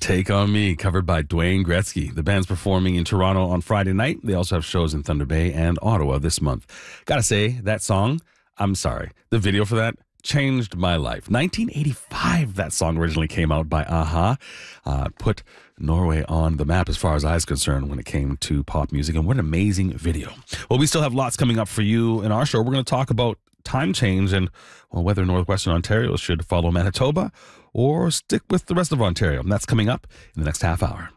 Take on Me, covered by Dwayne Gretzky. The band's performing in Toronto on Friday night. They also have shows in Thunder Bay and Ottawa this month. Gotta say, that song, I'm sorry, the video for that changed my life. 1985, that song originally came out by a-ha. Put Norway on the map as far as I was concerned when it came to pop music. And what an amazing video. Well, we still have lots coming up for you in our show. We're going to talk about time change and whether Northwestern Ontario should follow Manitoba or stick with the rest of Ontario. And that's coming up in the next half hour.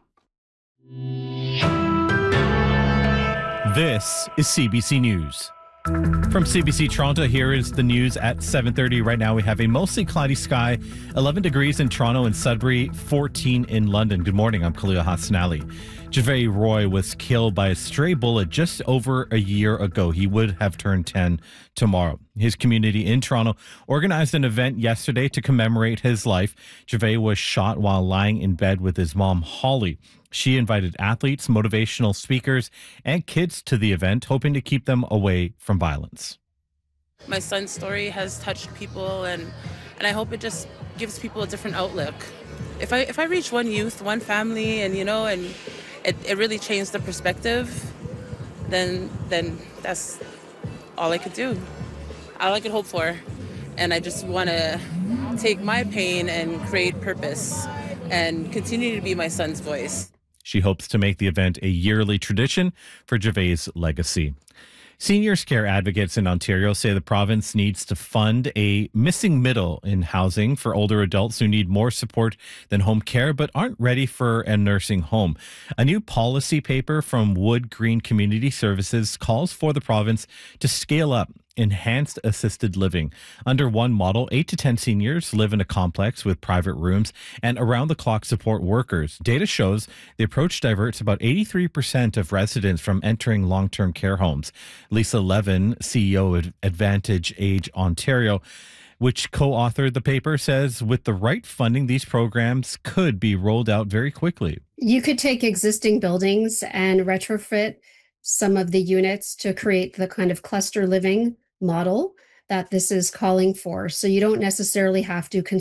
This is CBC News. From CBC Toronto, here is the news at 7:30. Right now we have a mostly cloudy sky, 11 degrees in Toronto and Sudbury, 14 in London. Good morning, I'm Khalil Hassan Ali. Javay Roy was killed by a stray bullet just over a year ago. He would have turned 10 tomorrow. His community in Toronto organized an event yesterday to commemorate his life. Javay was shot while lying in bed with his mom, Holly. She invited athletes, motivational speakers, and kids to the event, hoping to keep them away from violence. My son's story has touched people, and I hope it just gives people a different outlook. If I reach one youth, one family, and it really changed the perspective, then that's all I could do. All I could hope for. And I just want to take my pain and create purpose and continue to be my son's voice. She hopes to make the event a yearly tradition for Javay's legacy. Seniors care advocates in Ontario say the province needs to fund a missing middle in housing for older adults who need more support than home care but aren't ready for a nursing home. A new policy paper from Wood Green Community Services calls for the province to scale up enhanced assisted living. Under one model, 8 to 10 seniors live in a complex with private rooms and around-the-clock support workers. Data shows the approach diverts about 83% of residents from entering long-term care homes. Lisa Levin, CEO of Advantage Age Ontario, which co-authored the paper, says with the right funding, these programs could be rolled out very quickly. You could take existing buildings and retrofit some of the units to create the kind of cluster living model that this is calling for. So you don't necessarily have to